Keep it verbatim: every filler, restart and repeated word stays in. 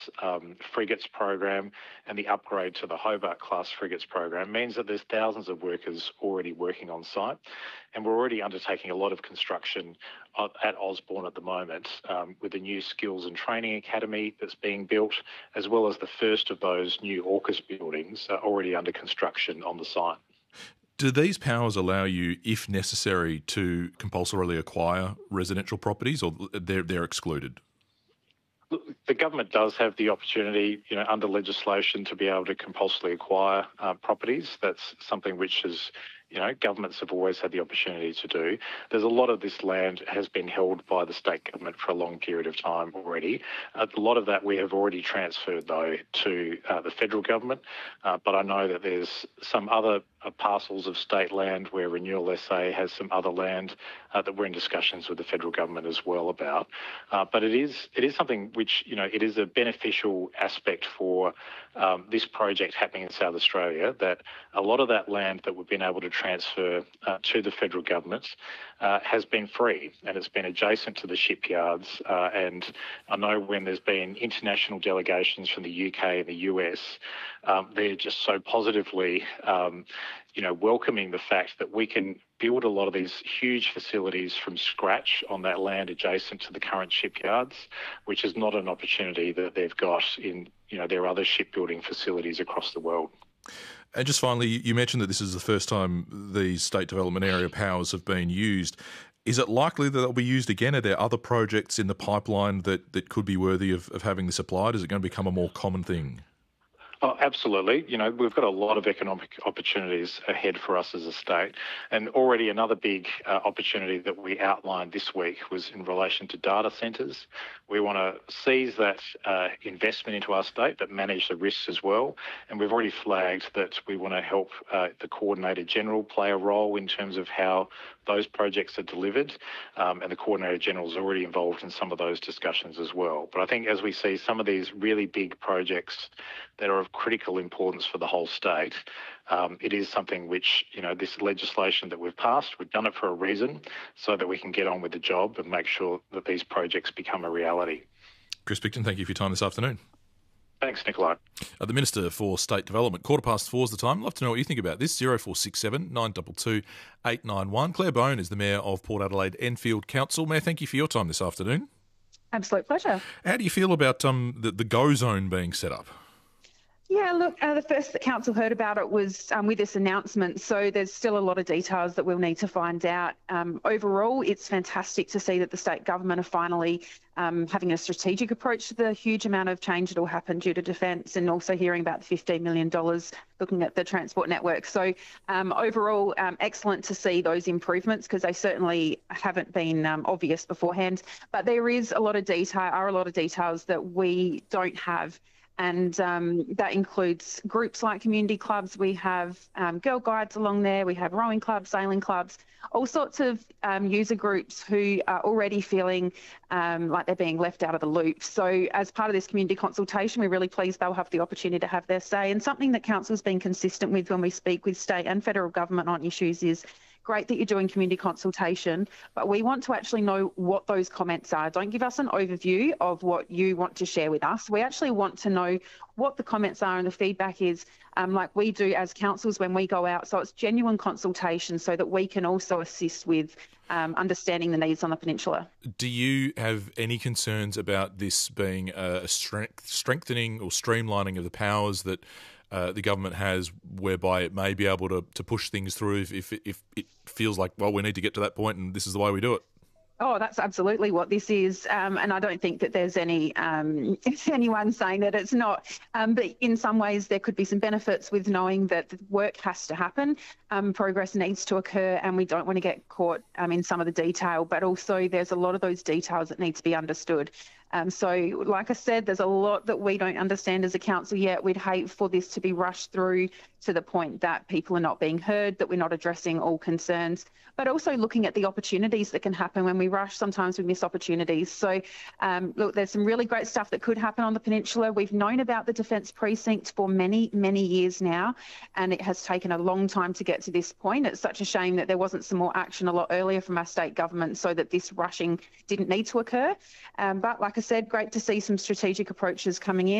um, frigates program and the upgrade to the Hobart class frigates program means that there's thousands of workers already working on site, and we're already undertaking a lot of construction at Osborne at the moment um, with a new skills and training academy that's being built, as well as the first of those new AUKUS buildings uh, already under construction on the site. Do these powers allow you, if necessary, to compulsorily acquire residential properties, or they're, they're excluded? The government does have the opportunity, you know, under legislation to be able to compulsorily acquire uh, properties. That's something which is, you know, governments have always had the opportunity to do. There's a lot of this land has been held by the state government for a long period of time already. Uh, a lot of that we have already transferred, though, to uh, the federal government. Uh, but I know that there's some other uh, parcels of state land where Renewal S A has some other land uh, that we're in discussions with the federal government as well about. Uh, but it is it is something which, you know, it is a beneficial aspect for um, this project happening in South Australia, that a lot of that land that we've been able to transfer uh, to the federal government uh, has been free, and it's been adjacent to the shipyards. Uh, and I know when there's been international delegations from the U K and the U S, um, they're just so positively, um, you know, welcoming the fact that we can build a lot of these huge facilities from scratch on that land adjacent to the current shipyards, which is not an opportunity that they've got in, you know, their other shipbuilding facilities across the world. And just finally, you mentioned that this is the first time these state development area powers have been used. Is it likely that they'll be used again? Are there other projects in the pipeline that, that could be worthy of, of having this applied? Is it going to become a more common thing? Oh, absolutely. You know, we've got a lot of economic opportunities ahead for us as a state. And already another big uh, opportunity that we outlined this week was in relation to data centres. We want to seize that uh, investment into our state, but manage the risks as well. And we've already flagged that we want to help uh, the Coordinator General play a role in terms of how those projects are delivered. Um, and the Coordinator General is already involved in some of those discussions as well. But I think as we see some of these really big projects that are of critical importance for the whole state, um, it is something which, you know, this legislation that we've passed, we've done it for a reason, so that we can get on with the job and make sure that these projects become a reality. Chris Picton, thank you for your time this afternoon. Thanks, Nikolai. Uh, the Minister for State Development. Quarter past four is the time. Love to know what you think about this. zero four six seven, nine two two, eight nine one. Claire Bone is the Mayor of Port Adelaide Enfield Council. Mayor, thank you for your time this afternoon. Absolute pleasure. How do you feel about um, the, the GO zone being set up? Yeah, look, uh, the first that Council heard about it was um, with this announcement, so there's still a lot of details that we'll need to find out. Um, overall, it's fantastic to see that the state government are finally um, having a strategic approach to the huge amount of change that will happen due to defence, and also hearing about the fifteen million dollars looking at the transport network. So um, overall, um, excellent to see those improvements, because they certainly haven't been um, obvious beforehand. But there is a lot of detail, are a lot of details that we don't have. And um, that includes groups like community clubs. We have um, Girl Guides along there. We have rowing clubs, sailing clubs, all sorts of um, user groups who are already feeling um, like they're being left out of the loop. So as part of this community consultation, we're really pleased they'll have the opportunity to have their say. And something that Council's been consistent with when we speak with state and federal government on issues is, great that you're doing community consultation, but we want to actually know what those comments are. Don't give us an overview of what you want to share with us. We actually want to know what the comments are and the feedback is, um, like we do as councils when we go out. So it's genuine consultation so that we can also assist with um, understanding the needs on the peninsula. Do you have any concerns about this being a strength, strengthening or streamlining of the powers that Uh, the government has, whereby it may be able to, to push things through if, if, if it feels like, well, we need to get to that point and this is the way we do it? Oh, that's absolutely what this is. Um, and I don't think that there's any um, anyone saying that it's not. Um, but in some ways, there could be some benefits with knowing that the work has to happen. Um, progress needs to occur, and we don't want to get caught um, in some of the detail. But also, there's a lot of those details that need to be understood. Um, so, like I said, there's a lot that we don't understand as a council yet. We'd hate for this to be rushed through to the point that people are not being heard, that we're not addressing all concerns, but also looking at the opportunities that can happen. When we rush, sometimes we miss opportunities. So, um, look, there's some really great stuff that could happen on the peninsula. We've known about the Defence Precinct for many, many years now, and it has taken a long time to get to this point. It's such a shame that there wasn't some more action a lot earlier from our state government so that this rushing didn't need to occur. Um, but like I I said, great to see some strategic approaches coming in.